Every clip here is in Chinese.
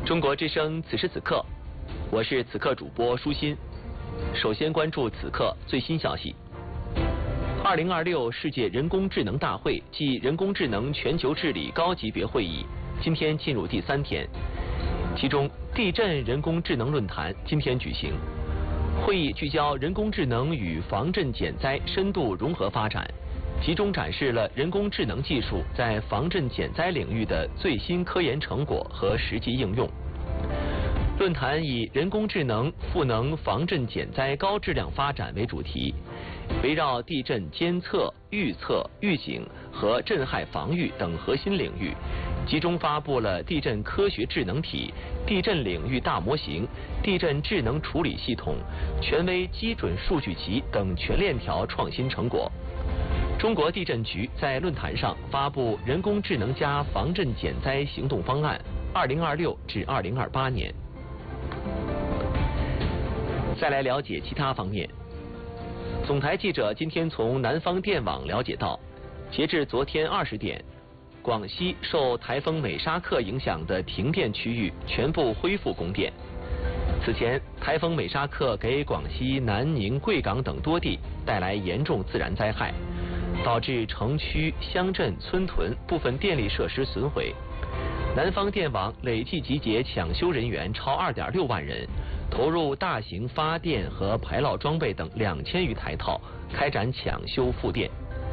中国之声此时此刻，我是此刻主播舒心。首先关注此刻最新消息。2026世界人工智能大会暨人工智能全球治理高级别会议今天进入第3天，其中地震人工智能论坛今天举行。会议聚焦人工智能与防震减灾深度融合发展，集中展示了人工智能技术在防震减灾领域的最新科研成果和实际应用。论坛以人工智能赋能防震减灾高质量发展为主题，围绕地震监测、预测、预警和震害防御等核心领域，集中发布了地震科学智能体、地震领域大模型、地震智能处理系统、权威基准数据集等全链条创新成果。中国地震局在论坛上发布人工智能加防震减灾行动方案2026至2028年。再来了解其他方面。总台记者今天从南方电网了解到，截至昨天20点，广西受台风美沙克影响的停电区域全部恢复供电。此前，台风美沙克给广西南宁、贵港等多地带来严重自然灾害，导致城区、乡镇、村屯部分电力设施损毁。南方电网累计集结抢修人员超2.6万人，投入大型发电和排涝装备等2000余台套，开展抢修复电。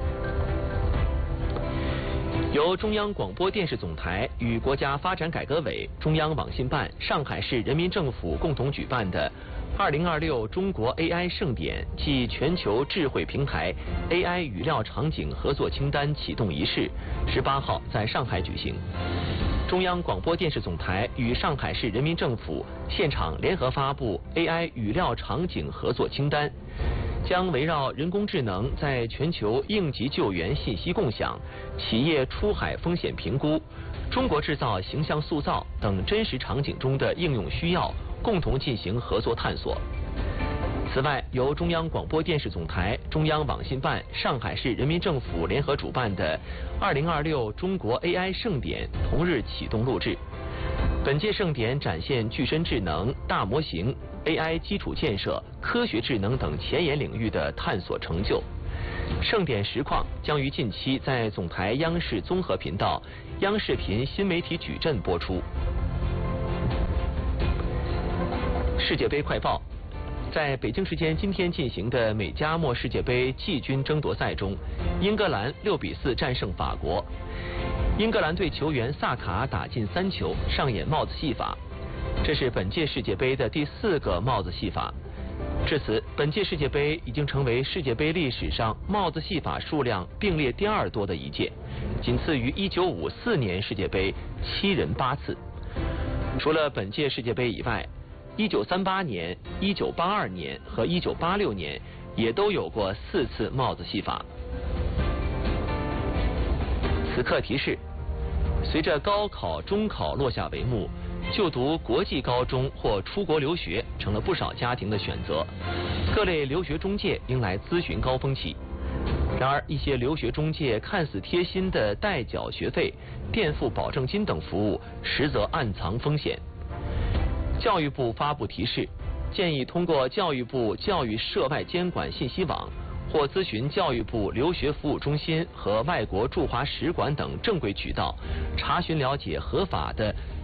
由中央广播电视总台与国家发展改革委、中央网信办、上海市人民政府共同举办的2026中国 AI 盛典暨全球智慧平台 AI 语料场景合作清单启动仪式18号在上海举行。中央广播电视总台与上海市人民政府现场联合发布 AI 语料场景合作清单，将围绕人工智能在全球应急救援信息共享、企业出海风险评估、中国制造形象塑造等真实场景中的应用需要，共同进行合作探索。此外，由中央广播电视总台、中央网信办、上海市人民政府联合主办的2026中国 AI 盛典同日启动录制。本届盛典展现具身智能、大模型、AI 基础建设、科学智能等前沿领域的探索成就。盛典实况将于近期在总台央视综合频道、央视频新媒体矩阵播出。世界杯快报。在北京时间今天进行的美加墨世界杯季军争夺赛中，英格兰6比4战胜法国。英格兰队球员萨卡打进3球，上演帽子戏法，这是本届世界杯的第4个帽子戏法。至此，本届世界杯已经成为世界杯历史上帽子戏法数量并列第2多的一届，仅次于1954年世界杯7人8次。除了本届世界杯以外，1938年、1982年和1986年也都有过4次帽子戏法。此刻提示：随着高考、中考落下帷幕，就读国际高中或出国留学成了不少家庭的选择，各类留学中介迎来咨询高峰期。然而，一些留学中介看似贴心的代缴学费、垫付保证金等服务，实则暗藏风险。教育部发布提示，建议通过教育部教育涉外监管信息网或咨询教育部留学服务中心和外国驻华使馆等正规渠道，查询了解合法的